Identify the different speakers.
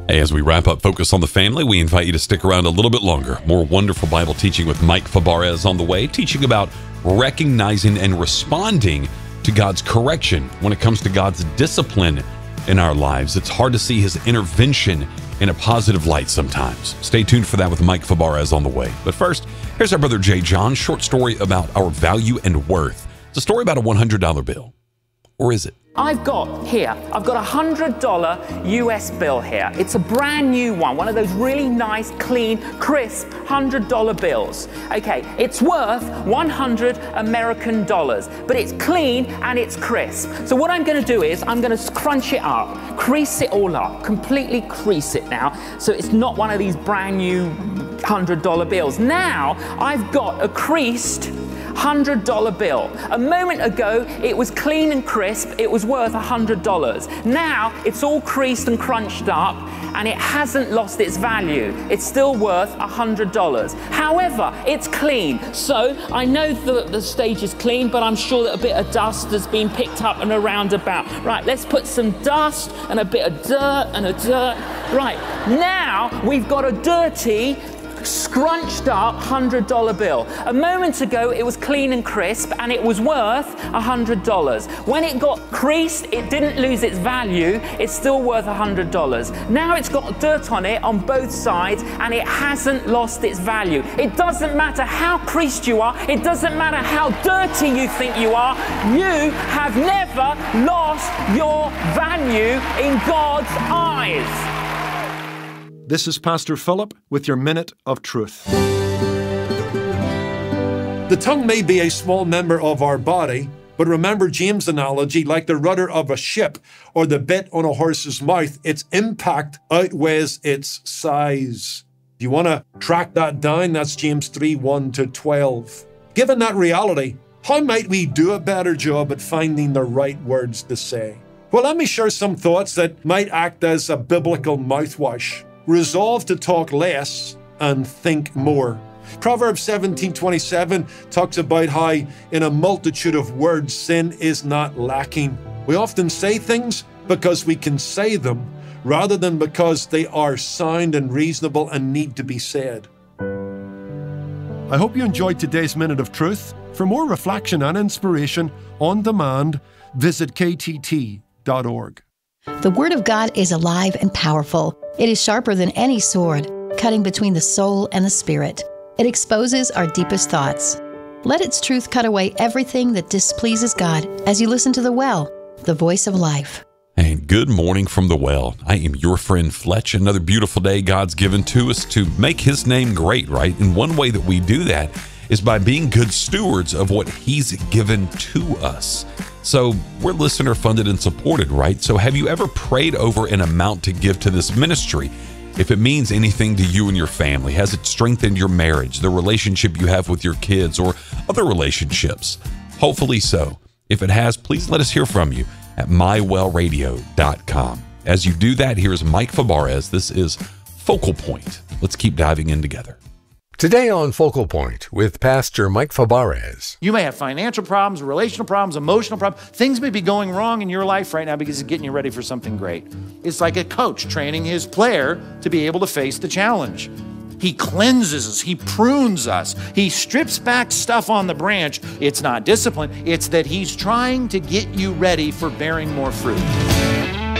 Speaker 1: Hey, as we wrap up Focus on the Family, we invite you to stick around a little bit longer. More wonderful Bible teaching with Mike Fabarez on the way, teaching about recognizing and responding to God's correction when it comes to God's discipline in our lives. It's hard to see his intervention in a positive light sometimes. Stay tuned for that with Mike Fabarez on the way. But first, here's our brother Jay John, short story about our value and worth. It's a story about a $100 bill. Or is it?
Speaker 2: I've got a $100 US bill here. It's a brand new one of those really nice, clean, crisp $100 bills. Okay, it's worth 100 American dollars, but it's clean and it's crisp. So what I'm going to do is I'm going to crunch it up, crease it all up, completely crease it now, so it's not one of these brand new $100 bills. Now I've got a creased $100 bill. A moment ago, it was clean and crisp. It was worth $100. Now, it's all creased and crunched up, and it hasn't lost its value. It's still worth $100. However, it's clean. So, I know that the stage is clean, but I'm sure that a bit of dust has been picked up and around about. Right, let's put some dust and a bit of dirt and a dirt. Right, now we've got a dirty, scrunched up $100 bill. A moment ago, it was clean and crisp, and it was worth $100. When it got creased, it didn't lose its value. It's still worth $100. Now it's got dirt on it on both sides, and it hasn't lost its value. It doesn't matter how creased you are. It doesn't matter how dirty you think you are. You have never lost your value in God's eyes.
Speaker 3: This is Pastor Philip with your Minute of Truth.
Speaker 4: The tongue may be a small member of our body, but remember James' analogy, like the rudder of a ship or the bit on a horse's mouth, its impact outweighs its size. If you want to track that down, that's James 3:1-12. Given that reality, how might we do a better job at finding the right words to say? Well, let me share some thoughts that might act as a biblical mouthwash. Resolve to talk less and think more. Proverbs 17:27 talks about how in a multitude of words, sin is not lacking. We often say things because we can say them rather than because they are sound and reasonable and need to be said.
Speaker 3: I hope you enjoyed today's Minute of Truth. For more reflection and inspiration on demand, visit ktt.org.
Speaker 5: The Word of God is alive and powerful. It is sharper than any sword, cutting between the soul and the spirit. It exposes our deepest thoughts. Let its truth cut away everything that displeases God as you listen to The Well, the voice of life.
Speaker 1: And good morning from the Well. I am your friend Fletch. Another beautiful day God's given to us to make his name great, right? And one way that we do that is by being good stewards of what he's given to us. So we're listener funded and supported, right? So have you ever prayed over an amount to give to this ministry? If it means anything to you and your family, has it strengthened your marriage, the relationship you have with your kids, or other relationships? Hopefully so. If it has, please let us hear from you at mywellradio.com. As you do that, here's Mike Fabarez. This is Focal Point. Let's keep diving in together.
Speaker 6: Today on Focal Point with Pastor Mike Fabarez.
Speaker 7: You may have financial problems, relational problems, emotional problems. Things may be going wrong in your life right now because it's getting you ready for something great. It's like a coach training his player to be able to face the challenge. He cleanses us. He prunes us. He strips back stuff on the branch. It's not discipline. It's that he's trying to get you ready for bearing more fruit.